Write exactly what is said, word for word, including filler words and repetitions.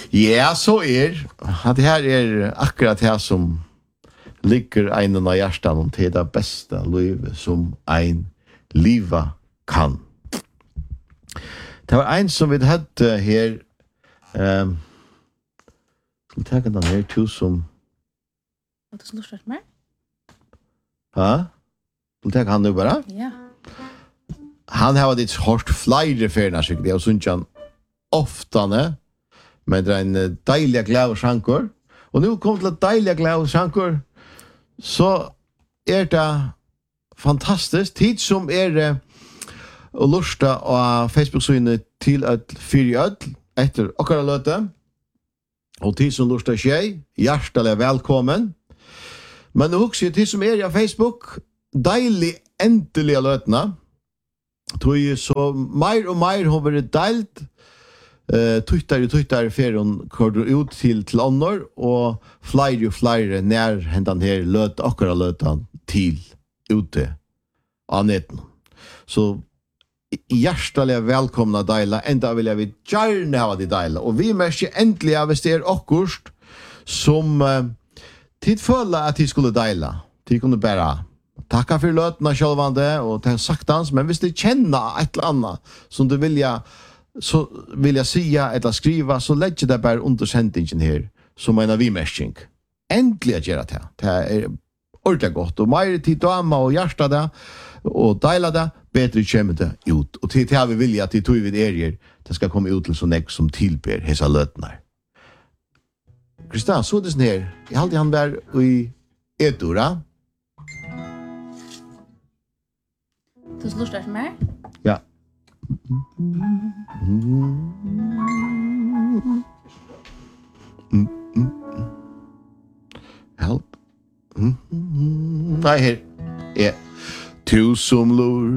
Ja, så er. Det her er akkurat det som ligger einen av hjertan til det beste livet som ein liva kan. Det var en som vi hadde her, um, skal vi ta den her til som... Har du slurset mer? Ja? Skal vi ta han nu bara? Ja. Han har ditt hårt flere ferner, sikkert. Jeg har sunnet han oftane, men det er en deilig glad og sjanker. Og nu kom til et deilig glad og sjanker, så er det fantastisk. Tid som er og lusta av Facebook-synet til et fyri ødel etter okkara løte. Og tid som lusta tjei, hjertelig velkommen. Men nu husker jeg tid som er av Facebook, deilig endelige løtene. Tror jeg så mer og mer har vært deilt. Uh, Twitter og Twitter ferien kører ut til, til ånder, og flere og flere nær hentan her løt, akkurat løtan til ute av netten. Så hjertelig velkomna deila, enda vil jeg vi gjerne ha de deila, og vi merker endelig av hvis det er akkurat som uh, tid føler at de skulle deila. De kunne bare takka for løtene sjølvande, og det er saktans, men hvis de kjenner et eller annet som du vilja så vill jag säga eller skriva så lägger det bara under sändningen här som en av vimärsking. Äntligen göra det. Det är ordentligt gott och mer tid och amma och hjärta det och dela det bättre kommer det ut. Och till det vi vill att det tog vid er det ska komma ut till så näck som tillber hesa lötnar. Kristian, så det här. Jag hade han där i Edora. Du slurset mer? Ja. Help. Nei, her. Ja. Tu som lur